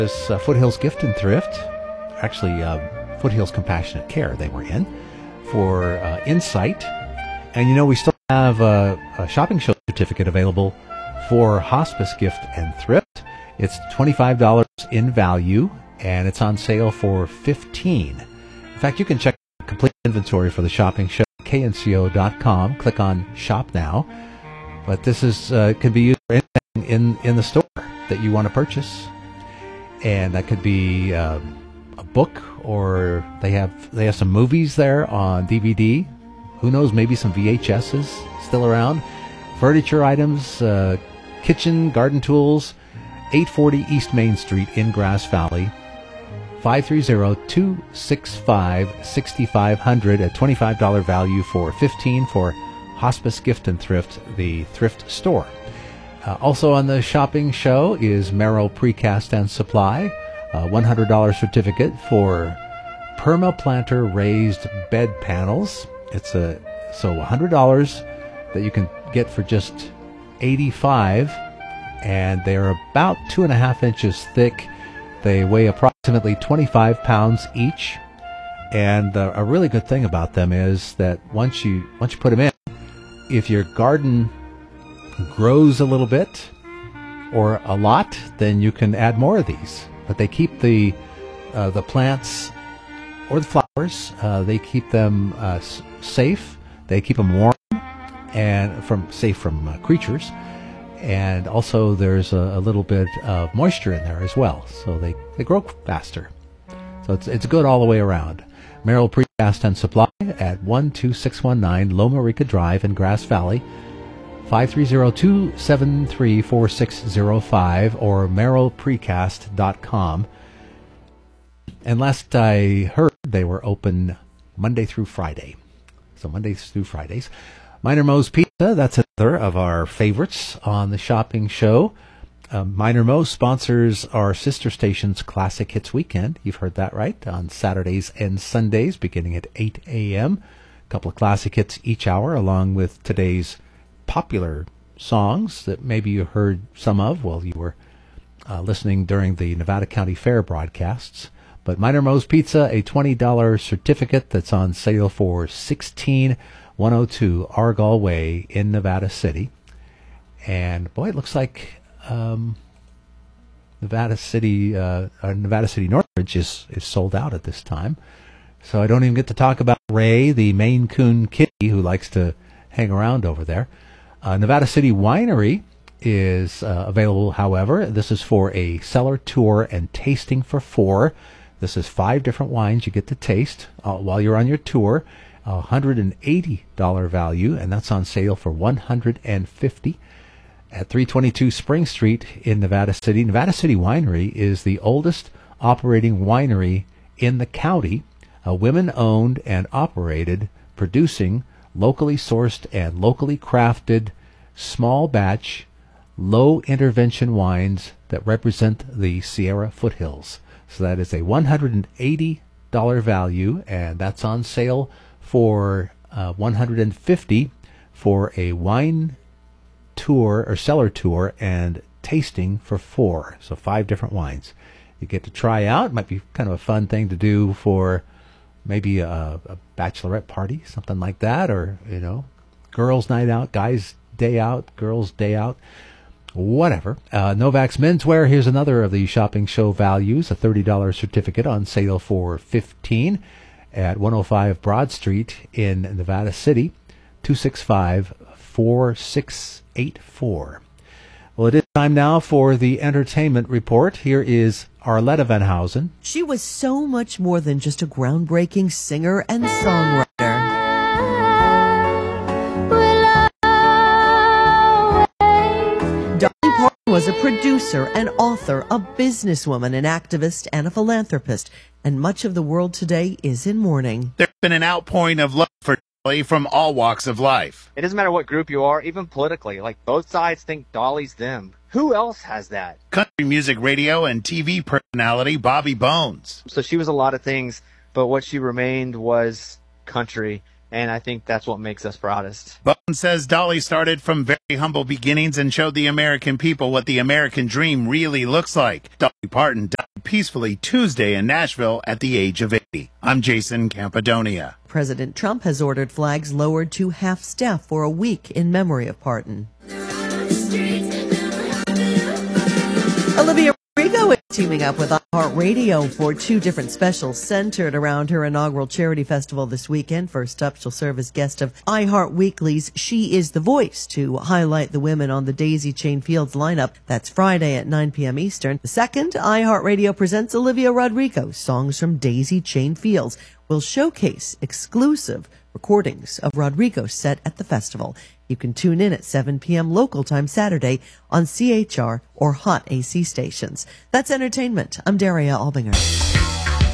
This Foothills Gift and Thrift, actually Foothills Compassionate Care they were in, for Insight. And we still have a shopping show certificate available for Hospice Gift and Thrift. It's $25 in value, and it's on sale for $15. In fact, you can check the complete inventory for the shopping show at knco.com. Click on Shop Now. But this is can be used for anything in the store that you want to purchase. And that could be a book, or they have some movies there on DVD. Who knows, maybe some VHSs still around. Furniture items, kitchen, garden tools. 840 East Main Street in Grass Valley. 530-265-6500 at $25 value for $15 for Hospice Gift and Thrift, the thrift store. Also on the shopping show is Merrill Precast and Supply, a $100 certificate for permaplanter raised bed panels. It's $100 that you can get for just $85, and they're about 2.5 inches thick. They weigh approximately 25 pounds each, and a really good thing about them is that once you put them in, if your garden grows a little bit or a lot, then you can add more of these. But they keep the plants or the flowers. They keep them safe. They keep them warm and safe from creatures. And also there's a little bit of moisture in there as well, so they grow faster. So it's good all the way around. Merrill Precast and Supply at 12619 Loma Rica Drive in Grass Valley, 530-273-4605, or merrillprecast.com. And last I heard, they were open Monday through Friday. So Mondays through Fridays. Minor Moe's Pizza, that's another of our favorites on the shopping show. Minor Moe's sponsors our sister station's Classic Hits Weekend. You've heard that right, on Saturdays and Sundays beginning at 8 a.m. A couple of classic hits each hour, along with today's popular songs that maybe you heard some of while you were listening during the Nevada County Fair broadcasts. But Minor Moe's Pizza, a $20 certificate that's on sale for $16.102 Argall Way in Nevada City. And boy, it looks like Nevada City Northridge is sold out at this time. So I don't even get to talk about Ray, the Maine Coon kitty who likes to hang around over there. Nevada City Winery is available, however. This is for a cellar tour and tasting for $4. This is 5 different wines you get to taste while you're on your tour. $180 value, and that's on sale for $150 at 322 Spring Street in Nevada City. Nevada City Winery is the oldest operating winery in the county, women-owned and operated, producing locally sourced and locally crafted small batch, low intervention wines that represent the Sierra foothills. So that is a $180 value, and that's on sale for $150 for a wine tour or cellar tour and tasting for $4. So 5 different wines you get to try out. It might be kind of a fun thing to do for maybe a bachelorette party, something like that, or girls' night out, guys' day out, girls' day out, whatever. Novak's Menswear, here's another of the shopping show values, a $30 certificate on sale for $15 at 105 Broad Street in Nevada City, 265-4684. Well, it is time now for the entertainment report. Here is Arletta Van Housen. She was so much more than just a groundbreaking singer and songwriter. Dolly Parton was a producer, an author, a businesswoman, an activist, and a philanthropist. And much of the world today is in mourning. There's been an outpouring of love for Dolly from all walks of life. It doesn't matter what group you are, even politically. Like, both sides think Dolly's them. Who else has that? Country music radio and TV personality Bobby Bones. So she was a lot of things, but what she remained was country. and I think that's what makes us proudest. Bone says Dolly started from very humble beginnings and showed the American people what the American dream really looks like. Dolly Parton died peacefully Tuesday in Nashville at the age of 80. I'm Jason Campadonia. President Trump has ordered flags lowered to half-staff for a week in memory of Parton. Olivia Rodrigo is teaming up with iHeartRadio for 2 different specials centered around her inaugural charity festival this weekend. First up, she'll serve as guest of iHeart Weekly's She is the Voice to highlight the women on the Daisy Chain Fields lineup. That's Friday at 9 p.m. Eastern. The second, iHeartRadio presents Olivia Rodrigo. Songs from Daisy Chain Fields will showcase exclusive recordings of Rodrigo's set at the festival. You can tune in at 7 p.m. local time Saturday on CHR or Hot AC stations. That's entertainment. I'm Daria Albinger.